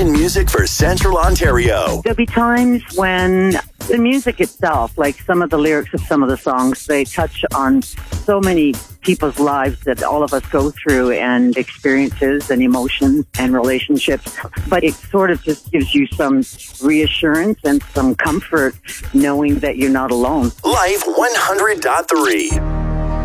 Christian music for Central Ontario. There'll be times when the music itself, like some of the lyrics of some of the songs, they touch on so many people's lives that all of us go through, and experiences and emotions and relationships. But it sort of just gives you some reassurance and some comfort knowing that you're not alone. Life 100.3.